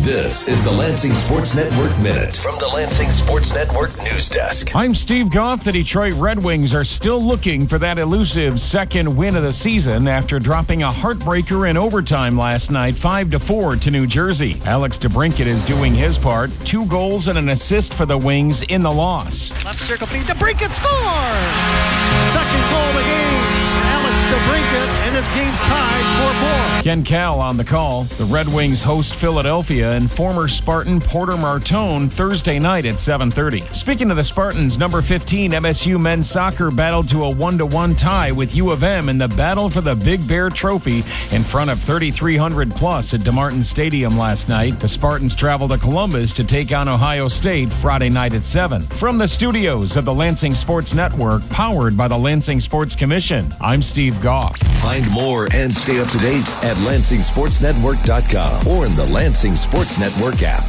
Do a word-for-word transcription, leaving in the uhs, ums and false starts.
This is the Lansing Sports Network Minute from the Lansing Sports Network News Desk. I'm Steve Goff. The Detroit Red Wings are still looking for that elusive second win of the season after dropping a heartbreaker in overtime last night, five to four to New Jersey. Alex DeBrincat is doing his part. Two goals and an assist for the Wings in the loss. Left circle feed, DeBrincat scores! Second goal of the game. Alex DeBrincat, and this game's tied four four. Ken Kal on the call. The Red Wings host Philadelphia and former Spartan Porter Martone Thursday night at seven thirty. Speaking of the Spartans, number fifteen M S U men's soccer battled to a one to one tie with U of M in the battle for the Big Bear Trophy in front of thirty-three hundred plus at DeMartin Stadium last night. The Spartans travel to Columbus to take on Ohio State Friday night at seven. From the studios of the Lansing Sports Network, powered by the Lansing Sports Commission, I'm Steve Goff. Find more and stay up to date at Lansing Sports Network dot com or in the Lansing Sports Network app.